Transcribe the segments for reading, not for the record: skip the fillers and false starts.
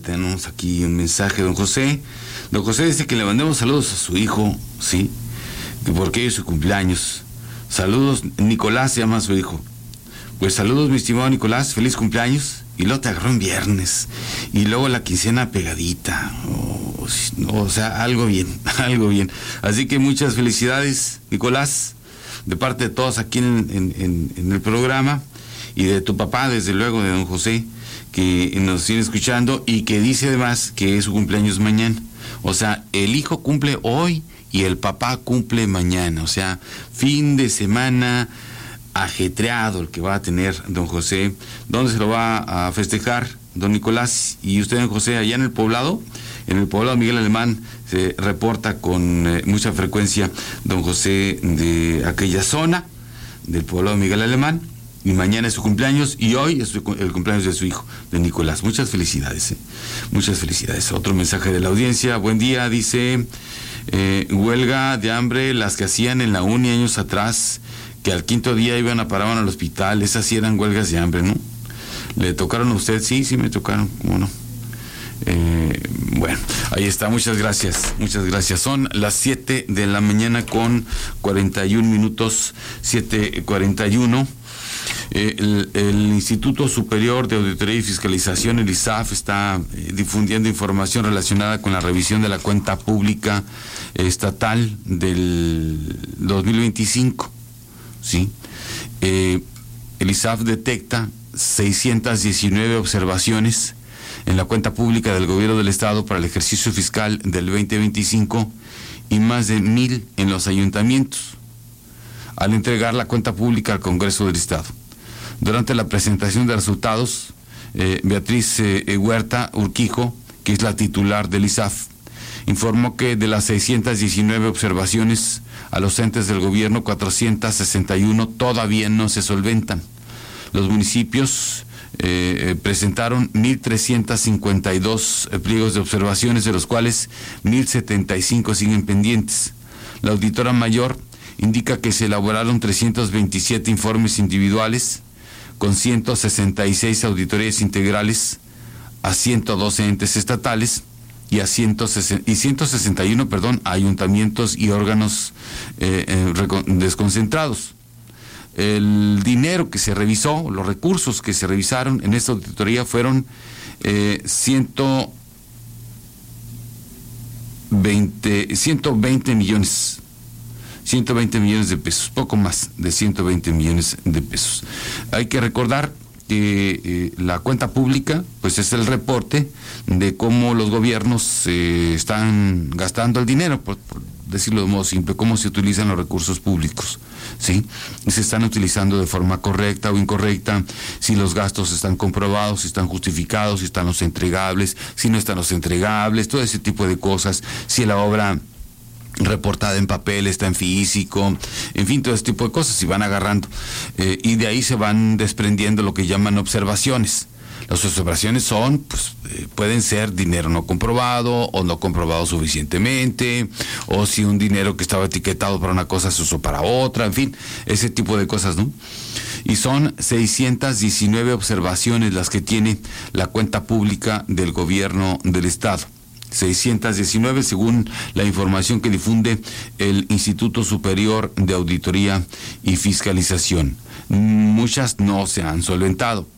tenemos aquí un mensaje de don José. Don José dice que le mandemos saludos a su hijo, sí, porque hoy es su cumpleaños. Saludos, Nicolás se llama su hijo. Pues saludos, mi estimado Nicolás, feliz cumpleaños. Y luego te agarró en viernes. Y luego la quincena pegadita. O sea, algo bien, algo bien. Así que muchas felicidades, Nicolás, de parte de todos aquí en el programa. Y de tu papá, desde luego, de don José, que nos sigue escuchando y que dice además que es su cumpleaños mañana. O sea, el hijo cumple hoy y el papá cumple mañana. O sea, fin de semana ajetreado el que va a tener don José. ¿Dónde se lo va a festejar don Nicolás? Y usted, don José, allá en el poblado Miguel Alemán, se reporta con mucha frecuencia don José de aquella zona del poblado Miguel Alemán, y mañana es su cumpleaños y hoy es el cumpleaños de su hijo, de Nicolás. Muchas felicidades, muchas felicidades. Otro mensaje de la audiencia. Buen día, dice, huelga de hambre las que hacían en la uni años atrás, que al quinto día iban a parar al hospital. Esas sí eran huelgas de hambre, ¿no? ¿Le tocaron a usted? Sí, me tocaron, ¿cómo no? Bueno, ahí está, muchas gracias. Son las 7 de la mañana con 41 minutos, 7:41. El Instituto Superior de Auditoría y Fiscalización, el ISAF, está difundiendo información relacionada con la revisión de la cuenta pública estatal del 2025. ¿Sí? El ISAF detecta 619 observaciones en la cuenta pública del Gobierno del Estado para el ejercicio fiscal del 2025 y más de 1,000 en los ayuntamientos, al entregar la cuenta pública al Congreso del Estado. Durante la presentación de resultados, Beatriz Huerta Urquijo, que es la titular del ISAF, informó que de las 619 observaciones a los entes del gobierno, 461 todavía no se solventan. Los municipios presentaron 1,352 pliegos de observaciones, de los cuales 1,075 siguen pendientes. La auditora mayor indica que se elaboraron 327 informes individuales con 166 auditorías integrales a 112 entes estatales y a 161 ayuntamientos y órganos desconcentrados. El dinero que se revisó, los recursos que se revisaron en esta auditoría fueron 120 millones de pesos, poco más de 120 millones de pesos. Hay que recordar que la cuenta pública pues es el reporte de cómo los gobiernos están gastando el dinero, por decirlo de modo simple, cómo se utilizan los recursos públicos, ¿sí? Se están utilizando de forma correcta o incorrecta, si los gastos están comprobados, si están justificados, si están los entregables, si no están los entregables, todo ese tipo de cosas, si la obra reportada en papel está en físico, en fin, todo ese tipo de cosas, si van agarrando, y de ahí se van desprendiendo lo que llaman observaciones. Las observaciones son, pueden ser dinero no comprobado o no comprobado suficientemente, o si un dinero que estaba etiquetado para una cosa se usó para otra, en fin, ese tipo de cosas, ¿no? Y son 619 observaciones las que tiene la cuenta pública del gobierno del Estado. 619 según la información que difunde el Instituto Superior de Auditoría y Fiscalización. Muchas no se han solventado,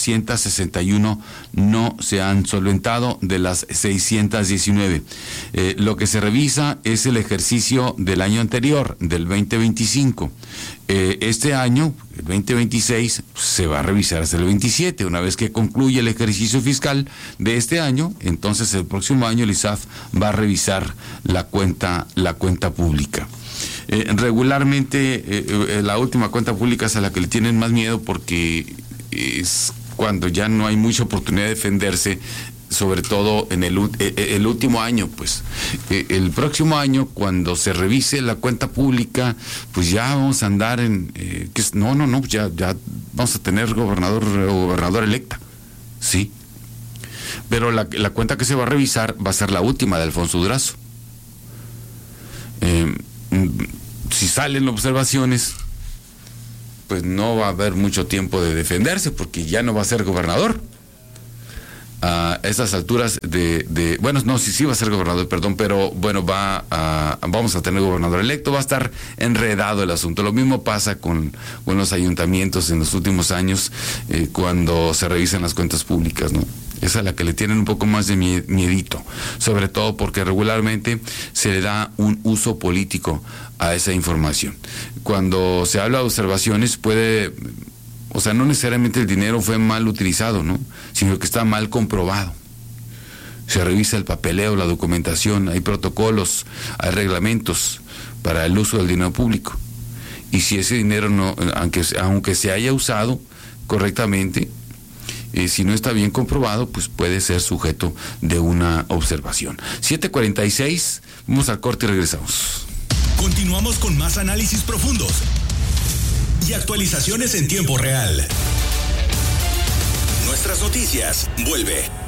461 no se han solventado de las 619. Lo que se revisa es el ejercicio del año anterior, del 2025. Este año, el 2026, se va a revisar hasta el 27. Una vez que concluye el ejercicio fiscal de este año, entonces el próximo año el ISAF va a revisar la cuenta pública. Regularmente la última cuenta pública es a la que le tienen más miedo, porque es cuando ya no hay mucha oportunidad de defenderse, sobre todo en el último año. Pues el próximo año, cuando se revise la cuenta pública, pues ya vamos a andar ya vamos a tener gobernador o gobernadora electa, sí, pero la cuenta que se va a revisar va a ser la última de Alfonso Durazo. Si salen observaciones, pues no va a haber mucho tiempo de defenderse, porque ya no va a ser gobernador. a esas alturas bueno, no, sí va a ser gobernador, perdón, pero bueno, vamos a tener gobernador electo, va a estar enredado el asunto. Lo mismo pasa con los ayuntamientos en los últimos años, cuando se revisan las cuentas públicas, ¿no? Esa es la que le tienen un poco más de miedito, sobre todo porque regularmente se le da un uso político a esa información. Cuando se habla de observaciones no necesariamente el dinero fue mal utilizado, ¿no? Sino que está mal comprobado. Se revisa el papeleo, la documentación, hay protocolos, hay reglamentos para el uso del dinero público. Y si ese dinero no, aunque se haya usado correctamente, si no está bien comprobado, pues puede ser sujeto de una observación. 7:46, vamos al corte y regresamos. Continuamos con más análisis profundos y actualizaciones en tiempo real. Nuestras noticias, vuelve.